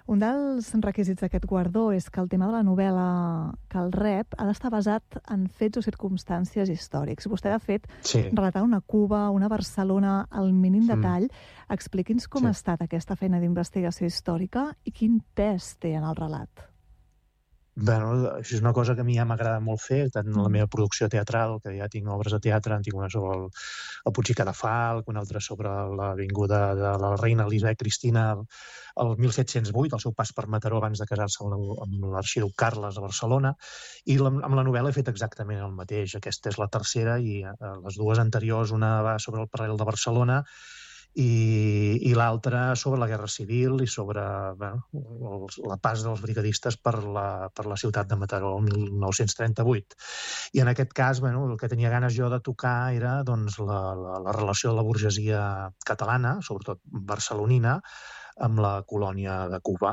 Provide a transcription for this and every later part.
Un dels requisits d'aquest guardó és que el tema de la novel·la que el rep ha d'estar basat en fets o circumstàncies històrics. Vostè, de fet, relatar una Cuba, una Barcelona, al mínim detall. Expliqui'ns com ha estat aquesta feina d'investigació històrica i quin pes té en el relat. Bé, això és una cosa que a mi ja m'agrada molt fer, tant en la meva producció teatral, que ja tinc obres de teatre, en tinc una sobre el Puig i Cadafalc, una altra sobre l'avinguda de la reina Elisabet Cristina el 1708, el seu pas per Mataró abans de casar-se amb l'arxiduc Carles a Barcelona, i amb la novel·la he fet exactament el mateix. Aquesta és la tercera i les dues anteriors, una va sobre el paral·lel de Barcelona i l'altra sobre la Guerra Civil i sobre la pas dels brigadistes per la ciutat de Mataró el 1938. I en aquest cas, el que tenia ganes jo de tocar era la relació de la burgesia catalana, sobretot barcelonina, amb la colònia de Cuba.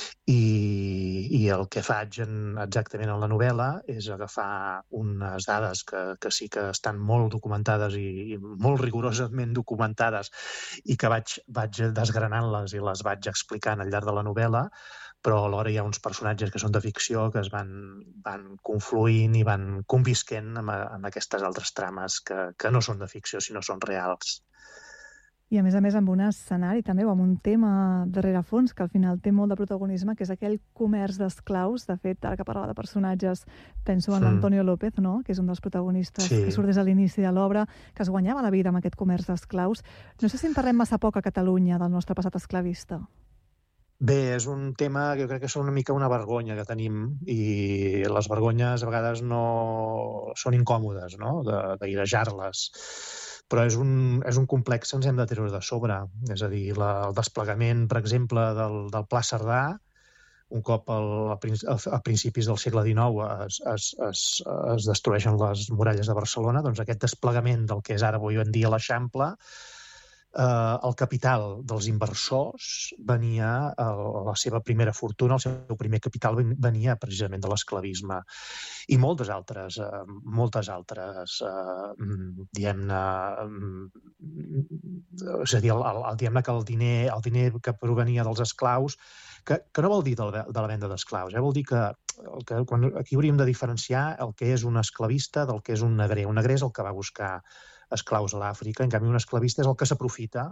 I el que faig exactament en la novel·la és agafar unes dades que sí que estan molt documentades i molt rigorosament documentades i que vaig desgranant-les i les vaig explicant al llarg de la novel·la, però alhora hi ha uns personatges que són de ficció que es van confluint i van convisquent amb aquestes altres trames que no són de ficció sinó són reals. I a més amb un escenari també, o amb un tema de rerefons que al final té molt de protagonisme, que és aquell comerç d'esclaus. De fet, ara que parlava de personatges, penso en l'Antonio López, no?, que és un dels protagonistes que surt des de l'inici de l'obra, que es guanyava la vida amb aquest comerç d'esclaus. No sé si en parlem massa poc a Catalunya del nostre passat esclavista. Bé, és un tema que jo crec que és una mica una vergonya que tenim i les vergonyes a vegades no són incòmodes, no?, d'airejar-les. Però és un complex que ens hem de treure de sobre. És a dir, el desplegament, per exemple, del Pla Cerdà, un cop a principis del segle XIX es destrueixen les muralles de Barcelona, doncs aquest desplegament del que és ara avui en dia l'Eixample, el capital dels inversors venia, la seva primera fortuna, el seu primer capital venia precisament de l'esclavisme. I moltes altres, diguem-ne, és a dir, diguem-ne que el diner que provenia dels esclaus, que no vol dir de la venda d'esclaus, vol dir que aquí hauríem de diferenciar el que és un esclavista del que és un negrer. Un negrer és el que va buscar esclaus a l'Àfrica, en canvi un esclavista és el que s'aprofita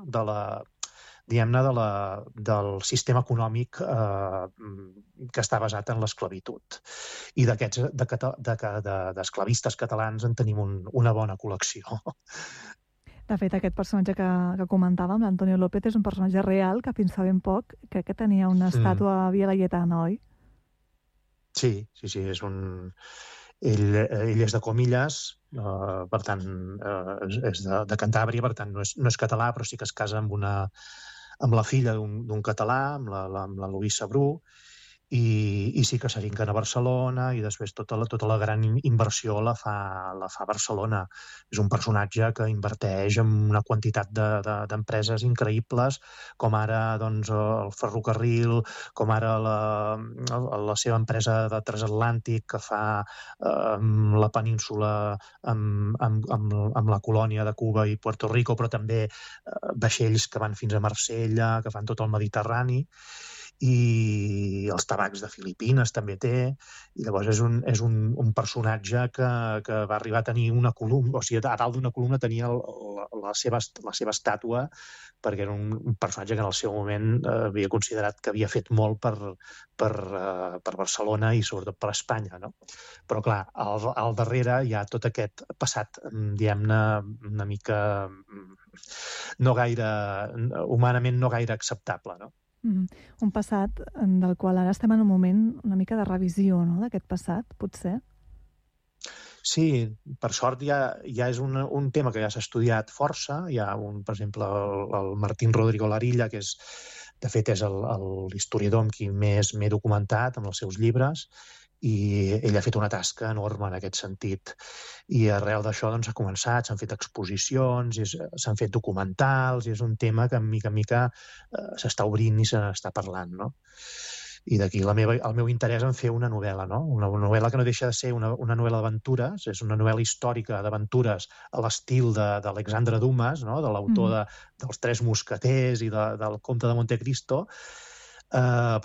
del sistema econòmic que està basat en l'esclavitud. I d'aquests d'esclavistes catalans en tenim una bona col·lecció. De fet, aquest personatge que comentàvem, l'Antonio López, és un personatge real que fins fa ben poc crec que tenia una estàtua a Via Laietana, oi? Sí, és un... Ell és de Comillas, per tant, és de Cantàbria, per tant, no és català, però sí que es casa amb la filla d'un català, amb la Luisa Bru, i sí que s'afinquen a Barcelona i després tota la gran inversió la fa Barcelona. És un personatge que inverteix en una quantitat d'empreses increïbles, com ara el ferrocarril, com ara la seva empresa de transatlàntic que fa la península amb la colònia de Cuba i Puerto Rico, però també vaixells que van fins a Marsella, que fan tot el Mediterrani, i els tabacs de Filipines també té, i llavors és un personatge que va arribar a tenir una columna, o sigui, a dalt d'una columna tenia la seva estàtua, perquè era un personatge que en el seu moment havia considerat que havia fet molt per Barcelona i sobretot per Espanya, no? Però clar, al darrere hi ha tot aquest passat, diguem-ne, una mica humanament no gaire acceptable, no? Un passat del qual ara estem en un moment una mica de revisió, no?, d'aquest passat, potser? Sí, per sort ja és un tema que ja s'ha estudiat força. Hi ha, per exemple, el Martín Rodrigo Larilla, que de fet és l'historiador amb qui més m'he documentat amb els seus llibres, i ell ha fet una tasca enorme en aquest sentit. I arrel d'això s'ha començat, s'han fet exposicions, s'han fet documentals, i és un tema que mica en mica s'està obrint i se n'està parlant, no? I d'aquí el meu interès en fer una novel·la, no? Una novel·la que no deixa de ser una novel·la d'aventures, és una novel·la històrica d'aventures a l'estil d'Alexandre Dumas, no?, de l'autor dels Tres Mosqueters i del Comte de Montecristo, però